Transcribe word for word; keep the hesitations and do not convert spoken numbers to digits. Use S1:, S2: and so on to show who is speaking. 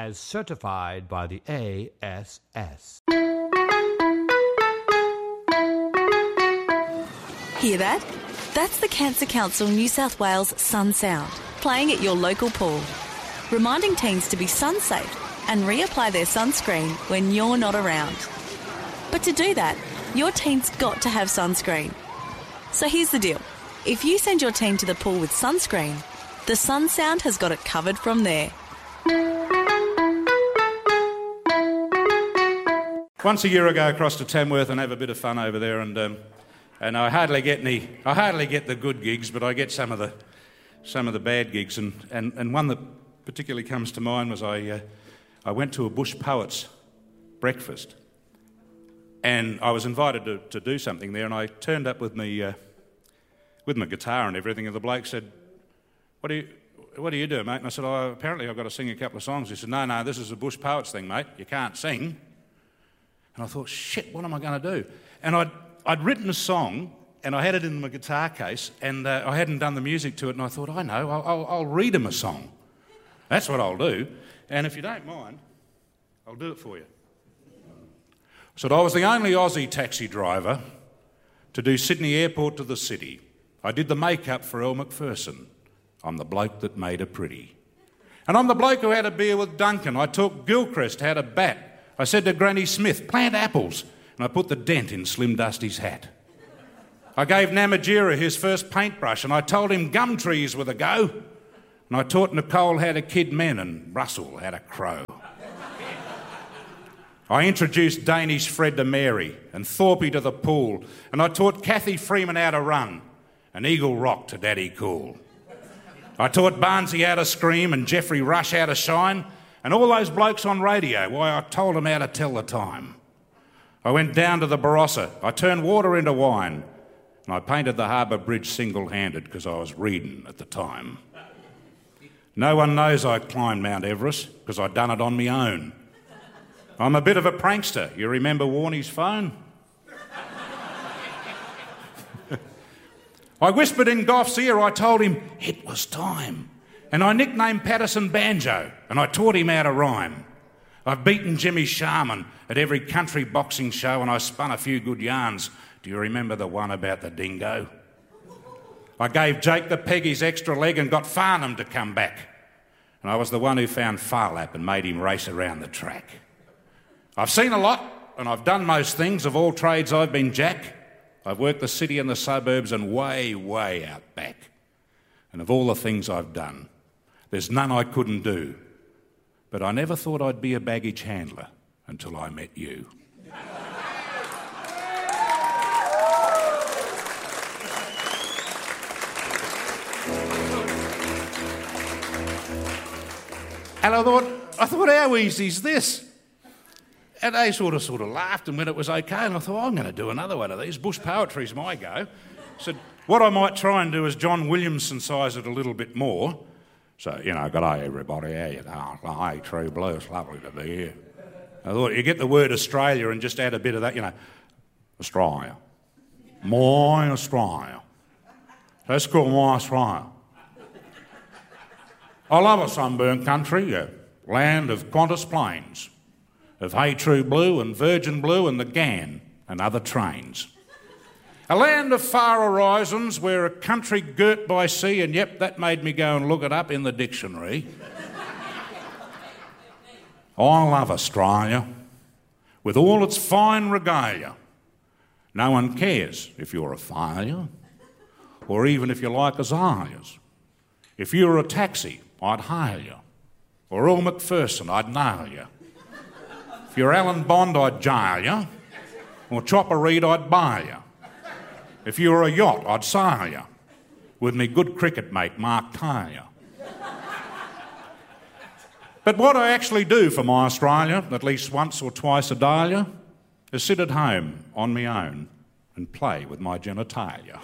S1: as certified by the A S S.
S2: Hear that? That's the Cancer Council New South Wales Sun Sound, playing at your local pool, reminding teens to be sun safe and reapply their sunscreen when you're not around. But to do that, your teen's got to have sunscreen. So here's the deal. If you send your teen to the pool with sunscreen, the Sun Sound has got it covered from there.
S3: Once a year I go across to Tamworth and have a bit of fun over there, and um, and I hardly get any. I hardly get the good gigs, but I get some of the some of the bad gigs, and, and, and one that particularly comes to mind was I uh, I went to a Bush Poets breakfast, and I was invited to, to do something there, and I turned up with me uh, with my guitar and everything, and the bloke said, "What do you what do you do, mate?" And I said, "Oh, apparently I've got to sing a couple of songs." He said, "No, no, this is a Bush Poets thing, mate. You can't sing." And I thought, shit, what am I going to do? And I'd, I'd written a song, and I had it in my guitar case, and uh, I hadn't done the music to it, and I thought, I know, I'll, I'll, I'll read him a song. That's what I'll do. And if you don't mind, I'll do it for you. I said, I was the only Aussie taxi driver to do Sydney Airport to the city. I did the makeup for Elle Macpherson. I'm the bloke that made her pretty. And I'm the bloke who had a beer with Duncan. I taught Gilchrist how to bat. I said to Granny Smith, plant apples, and I put the dent in Slim Dusty's hat. I gave Namatjira his first paintbrush, and I told him gum trees were the go. And I taught Nicole how to kid men and Russell how to crow. I introduced Danish Fred to Mary and Thorpe to the pool, and I taught Kathy Freeman how to run and Eagle Rock to Daddy Cool. I taught Barnsey how to scream and Geoffrey Rush how to shine, and all those blokes on radio, why, I told them how to tell the time. I went down to the Barossa, I turned water into wine, and I painted the Harbour Bridge single-handed because I was reading at the time. No one knows I climbed Mount Everest because I'd done it on my own. I'm a bit of a prankster. You remember Warnie's phone? I whispered in Goff's ear, I told him it was time. And I nicknamed Patterson Banjo, and I taught him how to rhyme. I've beaten Jimmy Sharman at every country boxing show, and I spun a few good yarns. Do you remember the one about the dingo? I gave Jake the peg his extra leg and got Farnham to come back. And I was the one who found Farlap and made him race around the track. I've seen a lot, and I've done most things. Of all trades, I've been Jack. I've worked the city and the suburbs and way, way out back. And of all the things I've done, there's none I couldn't do. But I never thought I'd be a baggage handler until I met you. And I thought, I thought, how easy is this? And they sort of sort of laughed, and when it was okay, and I thought, oh, I'm going to do another one of these. Bush poetry's my go. Said, what I might try and do is John Williamson size it a little bit more. So, you know, good day, everybody. How you doing? Hey, True Blue, it's lovely to be here. I thought, you get the word Australia and just add a bit of that, you know, Australia. My Australia. That's called my Australia. I love a sunburnt country, a land of Qantas plains, of Hey True Blue and Virgin Blue and the Ghan and other trains. A land of far horizons, where a country girt by sea, and yep, that made me go and look it up in the dictionary. I love Australia, with all its fine regalia. No one cares if you're a failure, or even if you're like azaleas. If you were a taxi, I'd hail you, or Elle Macpherson, I'd nail you. If you're Alan Bond, I'd jail you, or Chopper Read, I'd bail you. If you were a yacht, I'd sail you, with me good cricket mate, Mark Taylor. But what I actually do for my Australia, at least once or twice a day, is sit at home on my own and play with my genitalia.